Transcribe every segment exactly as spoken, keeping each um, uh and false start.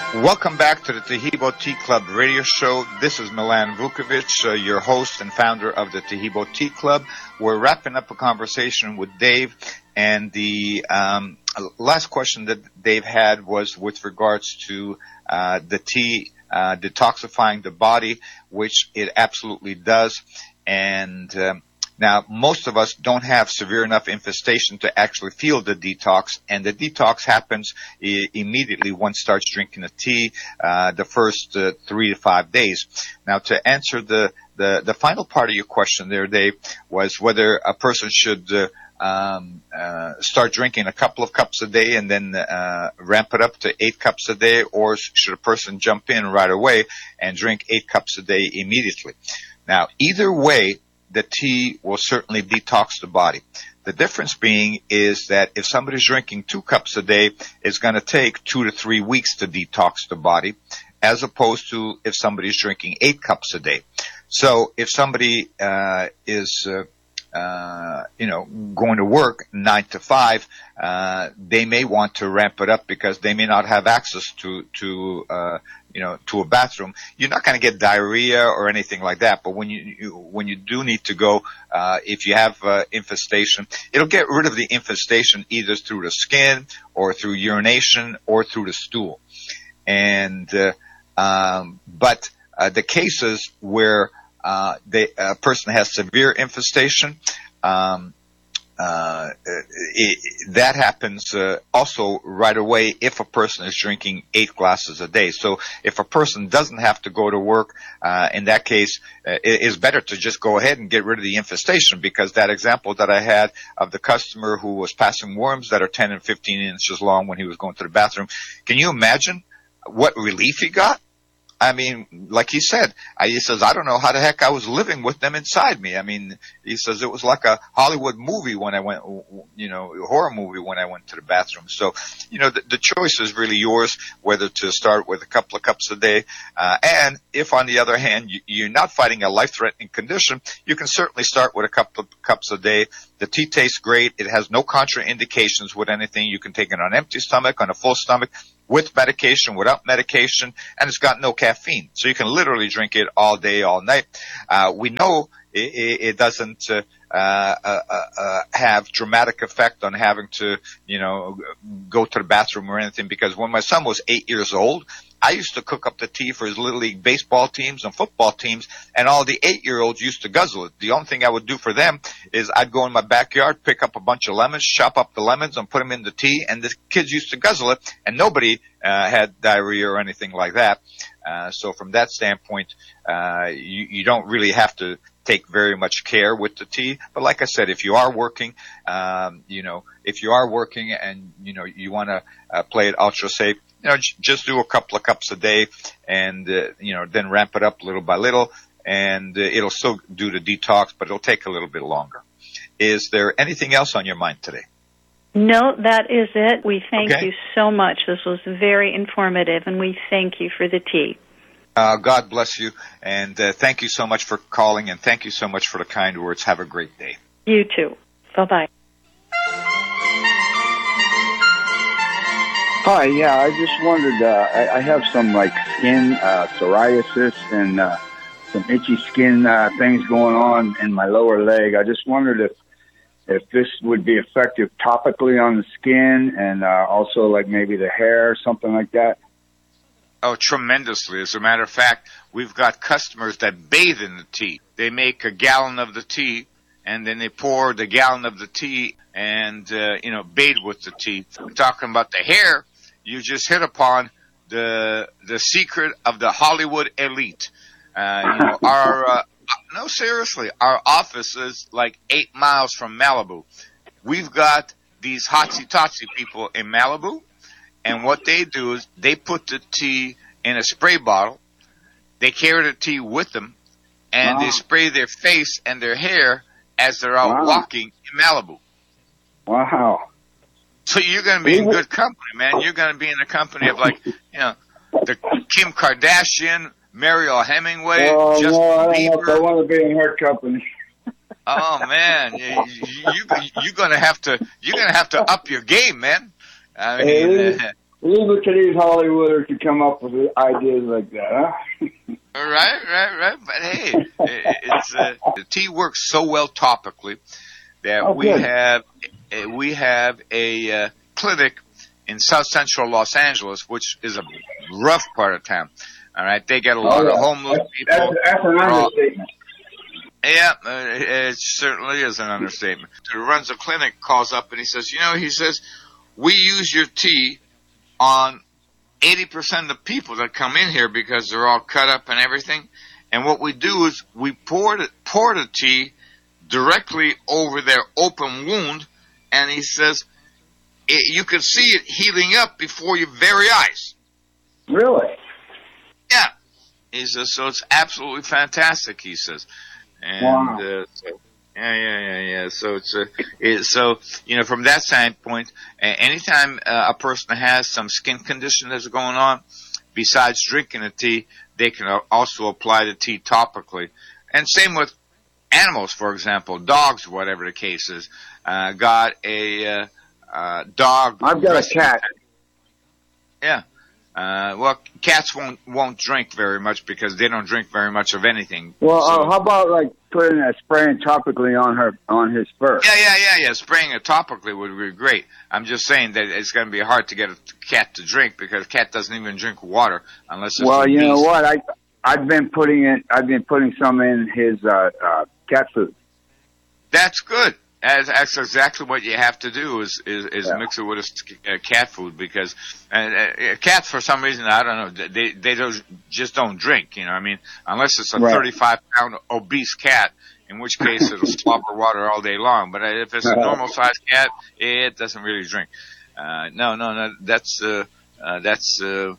Welcome back to the Taheebo Tea Club radio show. This is Milan Vukovic, uh, your host and founder of the Taheebo Tea Club. We're wrapping up a conversation with Dave, and the um, last question that Dave had was with regards to uh, the tea uh, detoxifying the body, which it absolutely does. And um, now, most of us don't have severe enough infestation to actually feel the detox, and the detox happens I- immediately one starts drinking the tea, uh, the first uh, three to five days. Now, to answer the, the, the final part of your question there, Dave, was whether a person should uh, um, uh, start drinking a couple of cups a day and then uh, ramp it up to eight cups a day, or should a person jump in right away and drink eight cups a day immediately? Now, either way, the tea will certainly detox the body. The difference being is that if somebody's drinking two cups a day, it's going to take two to three weeks to detox the body, as opposed to if somebody's drinking eight cups a day. So if somebody uh, is uh, uh, you know, going to work nine to five, uh, they may want to ramp it up because they may not have access to, to, uh, you know, to a bathroom. You're not going to get diarrhea or anything like that, but when you, you when you do need to go, uh, if you have, uh, infestation, it'll get rid of the infestation either through the skin or through urination or through the stool. And, uh, um, but, uh, the cases where, Uh, they, a person has severe infestation, um, uh, it, that happens uh, also right away if a person is drinking eight glasses a day. So if a person doesn't have to go to work, uh, in that case, uh, it is better to just go ahead and get rid of the infestation, because that example that I had of the customer who was passing worms that are ten and fifteen inches long when he was going to the bathroom, can you imagine what relief he got? I mean, like he said, I, he says, I don't know how the heck I was living with them inside me. I mean, he says it was like a Hollywood movie when I went, you know, a horror movie when I went to the bathroom. So, you know, the, the choice is really yours, whether to start with a couple of cups a day. Uh, and if, on the other hand, you, you're not fighting a life-threatening condition, you can certainly start with a couple of cups a day. The tea tastes great. It has no contraindications with anything. You can take it on an empty stomach, on a full stomach, with medication, without medication, and it's got no caffeine. So you can literally drink it all day, all night. Uh, we know it, it doesn't uh, uh, uh, uh, have dramatic effect on having to, you know, go to the bathroom or anything, because when my son was eight years old, I used to cook up the tea for his little league baseball teams and football teams, and all the eight-year-olds used to guzzle it. The only thing I would do for them is I'd go in my backyard, pick up a bunch of lemons, chop up the lemons, and put them in the tea, and the kids used to guzzle it, and nobody uh, had diarrhea or anything like that. Uh, so from that standpoint, uh, you, you don't really have to take very much care with the tea. But like I said, if you are working, um, you know, if you are working and, you know, you want to uh, play it ultra safe, you know, j- just do a couple of cups a day and, uh, you know, then ramp it up little by little, and uh, it'll still do the detox, but it'll take a little bit longer. Is there anything else on your mind today? No, that is it. We thank Okay. you so much. This was very informative, and we thank you for the tea. Uh, God bless you, and uh, thank you so much for calling, and thank you so much for the kind words. Have a great day. You too. Bye-bye. Hi, yeah, I just wondered, uh, I, I have some, like, skin, uh, psoriasis and uh, some itchy skin uh, things going on in my lower leg. I just wondered if if this would be effective topically on the skin and uh, also, like, maybe the hair, something like that. Oh, tremendously. As a matter of fact, we've got customers that bathe in the tea. They make a gallon of the tea, and then they pour the gallon of the tea and, uh, you know, bathe with the tea. We're talking about the hair. You just hit upon the the secret of the Hollywood elite. Uh, you know, our, uh, no, seriously, our office is like eight miles from Malibu. We've got these hotsy-totsy people in Malibu, and what they do is they put the tea in a spray bottle. They carry the tea with them, and Wow. they spray their face and their hair as they're out Wow. walking in Malibu. Wow. So you're going to be in good company, man. You're going to be in the company of, like, you know, the Kim Kardashian, Mariel Hemingway, Oh, Justin no, I don't know if I Bieber. want to be in her company. Oh man, you, you, you you're going to have to you're going to have to up your game, man. I mean, Hey, uh, leave it to these Hollywooders to come up with ideas like that, huh? Right, right, right. But hey, it's uh, the tea works so well topically that Oh, we good. have we have a uh, clinic in South Central Los Angeles, which is a rough part of town. All right, they get a lot Oh, yeah. of homeless That's, people. that's, that's an understatement. Yeah, uh, it certainly is an understatement. Who runs the clinic calls up and he says, you know, he says, we use your tea on eighty percent of the people that come in here because they're all cut up and everything. And what we do is we pour the, pour the tea directly over their open wound. And he says, it, you can see it healing up before your very eyes. Really? Yeah. He says, so it's absolutely fantastic, he says. And, Wow. uh, so, yeah, yeah, yeah, yeah. So it's, uh, it, so, you know, from that standpoint, uh, anytime uh, a person has some skin condition that's going on, besides drinking the tea, they can also apply the tea topically. And same with animals, for example, dogs, whatever the case is. Uh, got a, uh, uh, dog. I've got a rescue- cat. Yeah. Uh, well, cats won't won't drink very much because they don't drink very much of anything. Well, So- uh, how about like putting a spraying topically on her on his fur? Yeah, yeah, yeah, yeah. Spraying it topically would be great. I'm just saying that it's going to be hard to get a cat to drink because cat doesn't even drink water unless it's Well, from you know bees. what? I I've been putting it. I've been putting some in his uh, uh, cat food. That's good. That's, that's exactly what you have to do is is, is Yeah. mix it with a st- uh, cat food because uh, uh, cats for some reason I don't know they they don't just don't drink. You know, I mean, unless it's a Right. thirty-five pound obese cat. In which case it'll slobber water all day long. But if it's a normal sized cat, it doesn't really drink. Uh, no, no, no. That's uh, uh, that's uh,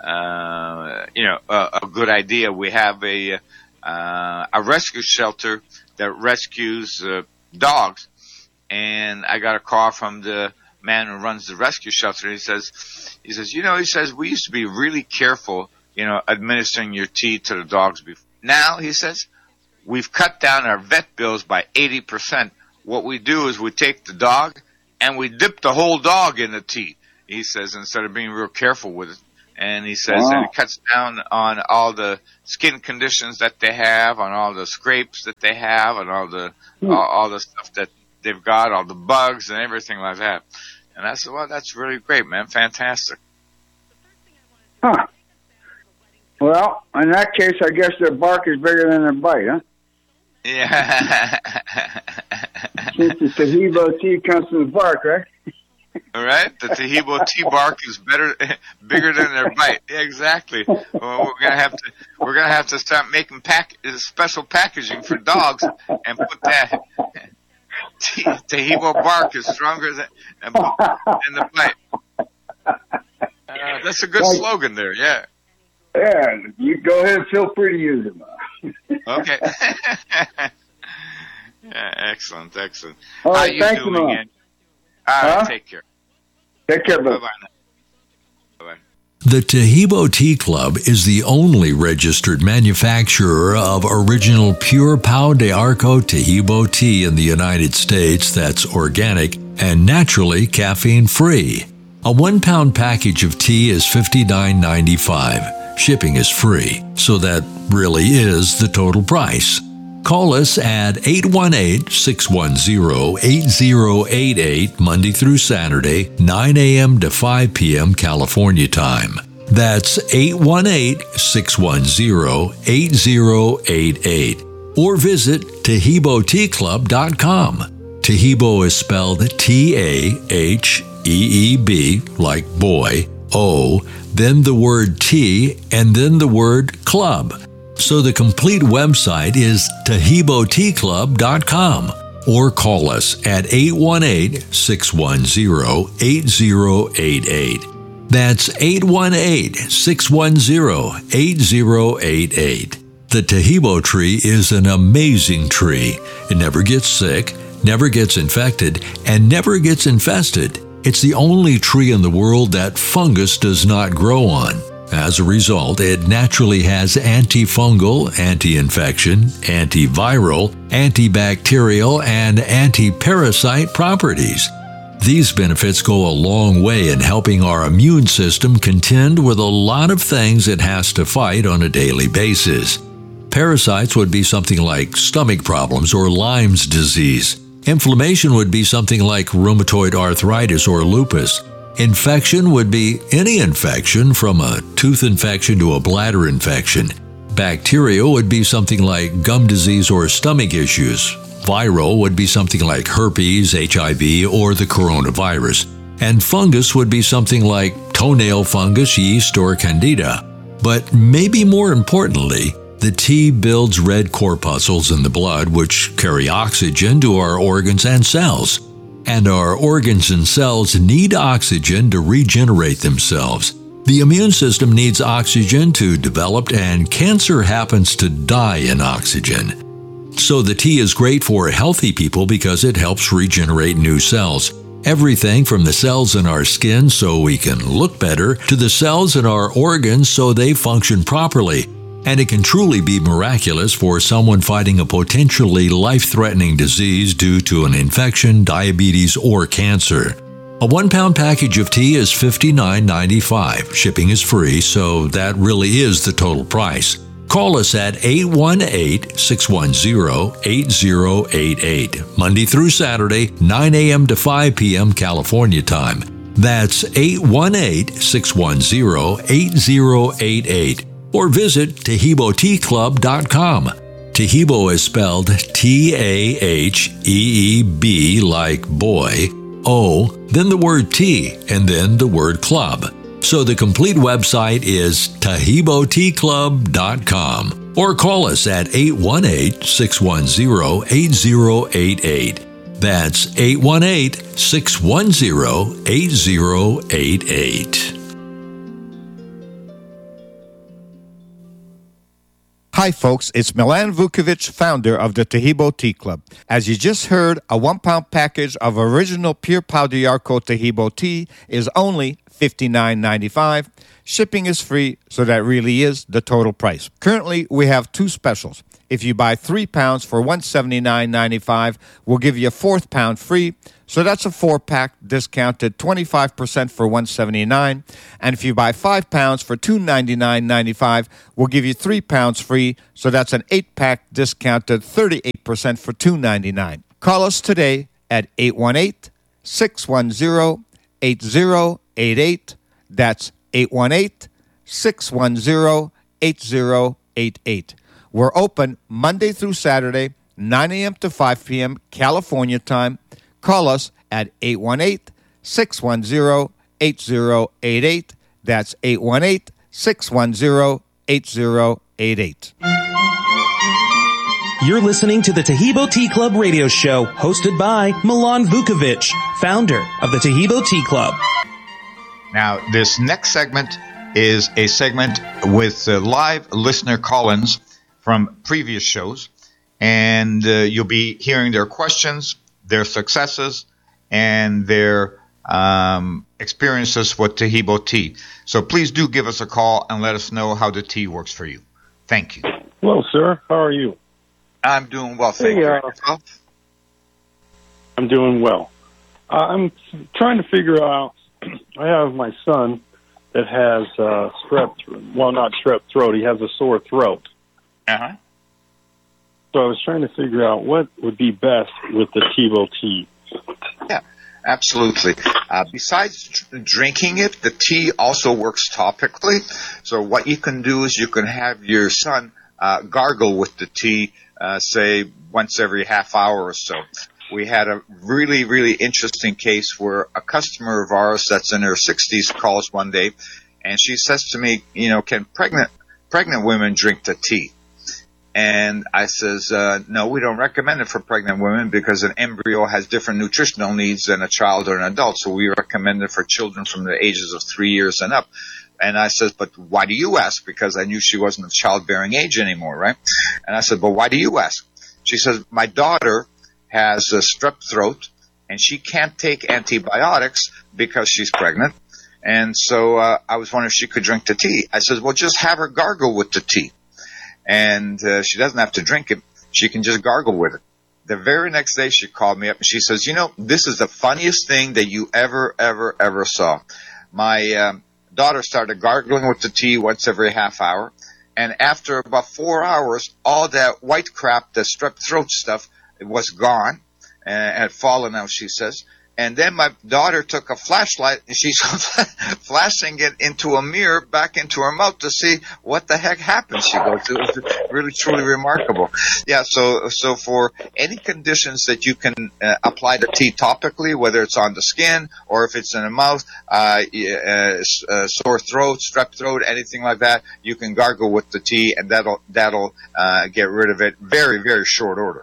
uh, you know a, a good idea. We have a uh, a rescue shelter that rescues uh, dogs, and I got a call from the man who runs the rescue shelter. He says, he says, you know, he says we used to be really careful, you know, administering your tea to the dogs before. Now, he says, we've cut down our vet bills by eighty percent. What we do is we take the dog and we dip the whole dog in the tea, he says, instead of being real careful with it. And he says Wow. that it cuts down on all the skin conditions that they have, on all the scrapes that they have, on all the Hmm. all, all the stuff that they've got, all the bugs and everything like that. And I said, well, that's really great, man. Fantastic. Huh. Well, in that case, I guess their bark is bigger than their bite, huh? Yeah. Since the Tahibo tea comes from the bark, right? All right, the Tahibo tea bark is better, bigger than their bite. Yeah, exactly. Well, we're gonna have to, we're gonna have to start making pack special packaging for dogs and put that T- Tahibo bark is stronger than, than the bite. Uh, that's a good Right. slogan there. Yeah. Yeah, you go ahead and feel free to use them. Okay. Yeah, excellent, excellent. All How right, you thank you, doing, Mom. Andy? All right, Huh? take care. Take care, Bye bud. bye now. Bye bye. The Tahibo Tea Club is the only registered manufacturer of original Pure Pau de Arco Tahibo tea in the United States that's organic and naturally caffeine-free. A one-pound package of tea is fifty-nine ninety-five. Shipping is free, so that really is the total price. Call us at eight one eight, six one zero, eight zero eight eight Monday through Saturday, nine a.m. to five p.m. California time. That's eight one eight, six one zero, eight zero eight eight. Or visit Tahibo Tea Club dot com. Tahibo is spelled T A H E E B, like boy, O, then the word tea, and then the word club. So the complete website is Tahibo Tea Club dot com, or call us at eight one eight, six one zero, eight zero eight eight. That's eight one eight, six one zero, eight zero eight eight. The Tahibo tree is an amazing tree. It never gets sick, never gets infected, and never gets infested. It's the only tree in the world that fungus does not grow on. As a result, it naturally has antifungal, anti-infection, antiviral, antibacterial, and anti-parasite properties. These benefits go a long way in helping our immune system contend with a lot of things it has to fight on a daily basis. Parasites would be something like stomach problems or Lyme's disease. Inflammation would be something like rheumatoid arthritis or lupus. Infection would be any infection from a tooth infection to a bladder infection. Bacteria would be something like gum disease or stomach issues. Viral would be something like herpes, H I V, or the coronavirus. And fungus would be something like toenail fungus, yeast, or candida. But maybe more importantly, the tea builds red corpuscles in the blood which carry oxygen to our organs and cells. And our organs and cells need oxygen to regenerate themselves. The immune system needs oxygen to develop, and cancer happens to die in oxygen. So the tea is great for healthy people because it helps regenerate new cells. Everything from the cells in our skin so we can look better to the cells in our organs so they function properly. And it can truly be miraculous for someone fighting a potentially life-threatening disease due to an infection, diabetes, or cancer. A one-pound package of tea is fifty-nine ninety-five. Shipping is free, so that really is the total price. Call us at eight one eight, six one zero, eight zero eight eight, Monday through Saturday, nine a.m. to five p.m. California time. That's eight one eight, six one zero, eight zero eight eight. Or visit Taheebo Tea Club dot com. Taheebo is spelled T A H E E B like boy, O, then the word tea, and then the word club. So the complete website is Taheebo Tea Club dot com. Or call us at eight one eight, six one zero, eight zero eight eight. That's eight one eight, six one zero, eight zero eight eight. Hi folks, it's Milan Vukovic, founder of the Taheebo Tea Club. As you just heard, a one-pound package of original Pure Pau d'Arco Taheebo tea is only fifty-nine ninety-five. Shipping is free, so that really is the total price. Currently, we have two specials. If you buy three pounds for one hundred seventy-nine ninety-five, we'll give you a fourth pound free. So that's a four-pack discounted twenty-five percent for one hundred seventy-nine dollars. And if you buy five pounds for two hundred ninety-nine ninety-five, we'll give you three pounds free. So that's an eight-pack discounted thirty-eight percent for two hundred ninety-nine dollars. Call us today at eight one eight, six one zero, eight zero eight eight. That's eight one eight, six one zero, eight zero eight eight. We're open Monday through Saturday, nine a.m. to five p.m. California time. Call us at eight one eight, six one zero, eight zero eight eight. That's eight one eight, six one zero, eight zero eight eight. You're listening to the Taheebo Tea Club radio show, hosted by Milan Vukovic, founder of the Taheebo Tea Club. Now, this next segment is a segment with uh, live listener call-ins from previous shows, and uh, you'll be hearing their questions, their successes, and their um, experiences with Taheebo tea. So please do give us a call and let us know how the tea works for you. Thank you. Hello, sir. How are you? I'm doing well, thank Hey, you. uh, I'm doing well. Uh, I'm trying to figure out, I have my son that has uh, strep, well, not strep throat, he has a sore throat. Uh-huh. So I was trying to figure out what would be best with the Taheebo tea. Yeah, absolutely. Uh, besides dr- drinking it, the tea also works topically. So what you can do is you can have your son uh, gargle with the tea, uh, say, once every half hour or so. We had a really, really interesting case where a customer of ours that's in her sixties calls one day, and she says to me, you know, can pregnant pregnant women drink the tea? And I says, uh, no, we don't recommend it for pregnant women because an embryo has different nutritional needs than a child or an adult. So we recommend it for children from the ages of three years and up. And I says, but why do you ask? Because I knew she wasn't of childbearing age anymore, right? And I said, but why do you ask? She says, my daughter has a strep throat and she can't take antibiotics because she's pregnant. And so uh, I was wondering if she could drink the tea. I said, well, just have her gargle with the tea. And uh, she doesn't have to drink it. She can just gargle with it. the very next day she called me up and she says, you know, this is the funniest thing that you ever, ever, ever saw. My um, daughter started gargling with the tea once every half hour. And after about four hours, all that white crap, the strep throat stuff, was gone and had fallen out, she says. And then my daughter took a flashlight and she's flashing it into a mirror back into her mouth to see what the heck happened. She goes, it was really, truly remarkable. Yeah, so so for any conditions that you can uh, apply the tea topically, whether it's on the skin or if it's in the mouth, uh, uh, uh, sore throat, strep throat, anything like that, you can gargle with the tea and that'll, that'll uh, get rid of it very, very short order.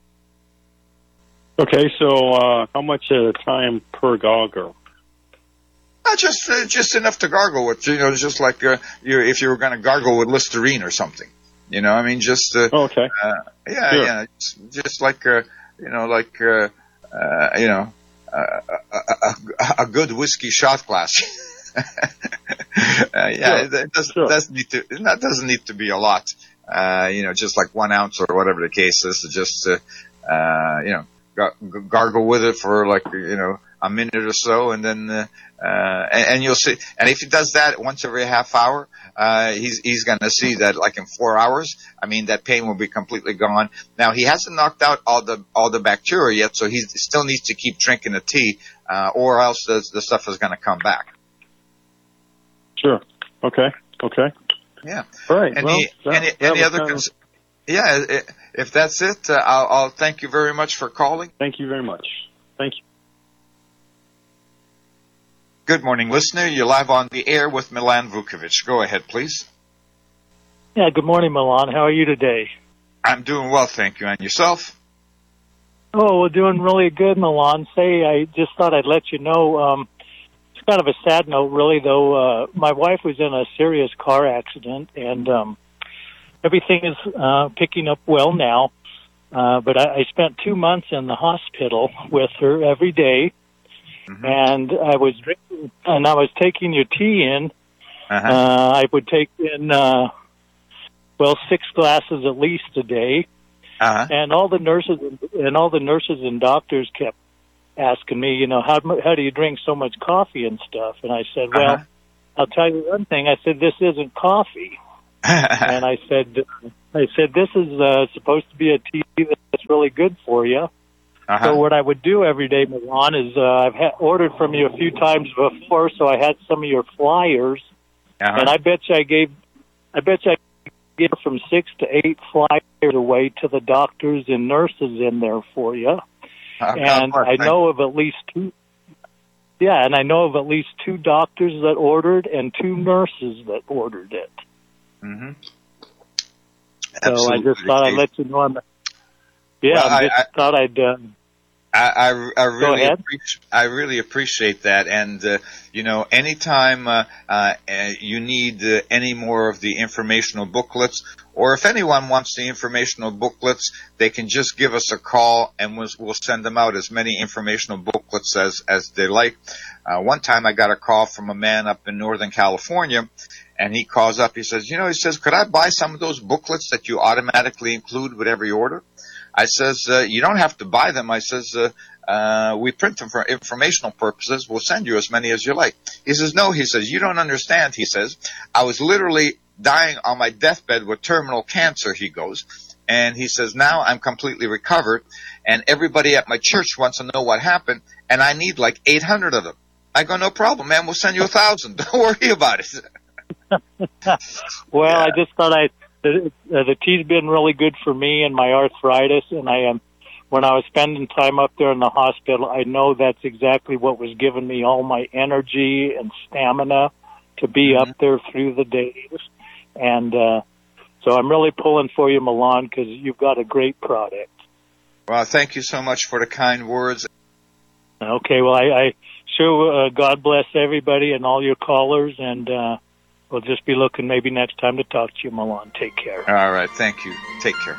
Okay, so uh, how much at a time per gargle? Uh, just uh, just enough to gargle with. You know, just like uh, you, if you were going to gargle with Listerine or something. You know, I mean, just uh, oh, okay, uh, yeah, sure. yeah, just, just like uh, you know, like uh, uh, you know, uh, a, a, a good whiskey shot glass. uh, yeah, sure. it doesn't, Sure. doesn't need to. That doesn't need to be a lot. Uh, you know, just like one ounce or whatever the case is. Just uh, uh, you know. Gargle with it for like, you know, a minute or so, and then, uh, uh, and, and you'll see, and if he does that once every half hour, uh, he's, he's gonna see that like in four hours, I mean, that pain will be completely gone. Now, he hasn't knocked out all the, all the bacteria yet, so he still needs to keep drinking the tea, uh, or else the, the stuff is gonna come back. Sure. Okay. Okay. Yeah. All right. Any, well, that, any, that any was other, kind of- cons- yeah, it, if that's it, uh, I'll, I'll thank you very much for calling. Thank you very much. Thank you. Good morning, listener. You're live on the air with Milan Vukovic. Go ahead, please. Yeah, good morning, Milan. How are you today? I'm doing well, thank you. And yourself? Oh, we're doing really good, Milan. Say, I just thought I'd let you know, um, it's kind of a sad note, really, though. Uh, my wife was in a serious car accident, and um, everything is uh, picking up well now. Uh, but I, I spent two months in the hospital with her every day. Mm-hmm. And I was drinking, and I was taking your tea in. Uh-huh. Uh, I would take in, uh, well, six glasses at least a day. Uh-huh. And all the nurses and all the nurses and doctors kept asking me, you know, how how do you drink so much coffee and stuff? And I said, well, uh-huh. I'll tell you one thing. I said, this isn't coffee. And I said, I said, this is uh, supposed to be a tea that's really good for you. Uh-huh. So what I would do every day, Milan, is uh, I've ha- ordered from you a few times before, so I had some of your flyers, uh-huh. and I bet you I gave, I bet you I gave from six to eight flyers away to the doctors and nurses in there for you, uh, and I know of at least two. Yeah, and I know of at least two doctors that ordered and two nurses that ordered it. Mm-hmm. So I just thought I'd let you know I'm. Yeah, well, I just I, thought I'd. Uh, I, I, I really appreciate, I really appreciate that, and uh, you know, anytime uh, uh, you need uh, any more of the informational booklets, or if anyone wants the informational booklets, they can just give us a call, and we'll, we'll send them out as many informational booklets as as they like. Uh, one time, I got a call from a man up in Northern California. And he calls up, he says, you know, he says, could I buy some of those booklets that you automatically include with every order? I says, uh, you don't have to buy them. I says, uh, uh, we print them for informational purposes. We'll send you as many as you like. He says, no, he says, you don't understand. He says, I was literally dying on my deathbed with terminal cancer, he goes. And he says, now I'm completely recovered. And everybody at my church wants to know what happened. And I need like eight hundred of them. I go, no problem, man. We'll send you a thousand. Don't worry about it. Well, yeah. I just thought I the, uh, the tea's been really good for me and my arthritis, and I am. When I was spending time up there in the hospital, I know that's exactly what was giving me all my energy and stamina to be mm-hmm. up there through the days. And uh, so I'm really pulling for you, Milan, because you've got a great product. Well, thank you so much for the kind words. Okay, well, I, I sure uh, God bless everybody and all your callers, and uh, we'll just be looking maybe next time to talk to you, Milan. Take care. All right, thank you. Take care.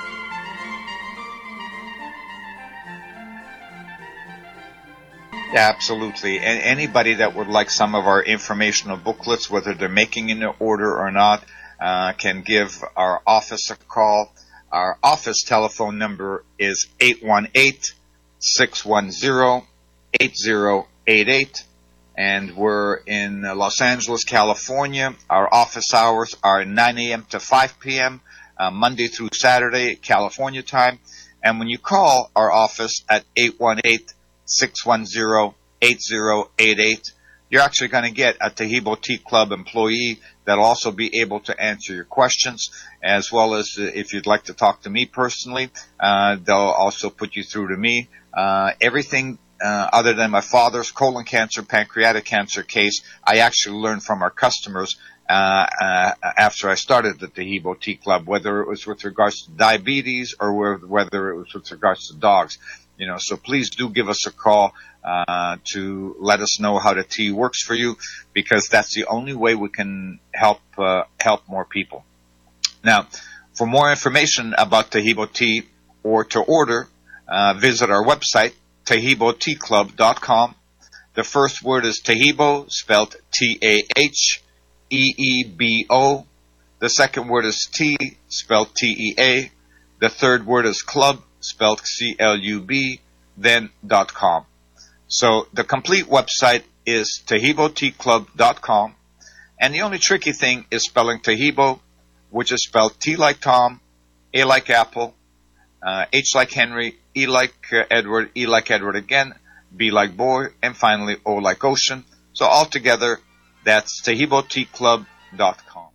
Yeah, absolutely. And anybody that would like some of our informational booklets, whether they're making an order or not, uh, can give our office a call. Our office telephone number is eight one eight, six one zero, eight zero eight eight. And we're in Los Angeles, California. Our office hours are nine a.m. to five p.m., uh, Monday through Saturday, California time. And when you call our office at eight one eight, six one zero, eight zero eight eight, you're actually going to get a Taheebo Tea Club employee that'll also be able to answer your questions, as well as uh, if you'd like to talk to me personally, uh, they'll also put you through to me. Uh, everything Uh, other than my father's colon cancer, pancreatic cancer case, I actually learned from our customers uh, uh, after I started the Taheebo Tea Club, whether it was with regards to diabetes or whether it was with regards to dogs. You know, so please do give us a call uh, to let us know how the tea works for you, because that's the only way we can help uh, help more people. Now, for more information about Taheebo Tea or to order, uh, visit our website, Taheebo Tea Club dot com. The first word is Taheebo, spelled T A H E E B O. The second word is tea, spelled T E A. The third word is club, spelled C L U B, then .com. So the complete website is Taheebo Tea Club dot com. And the only tricky thing is spelling Taheebo, which is spelled T like Tom, A like Apple, uh, H like Henry, E like uh, Edward, E like Edward again, B like boy, and finally O like ocean. So altogether, that's Taheebo Tea Club dot com.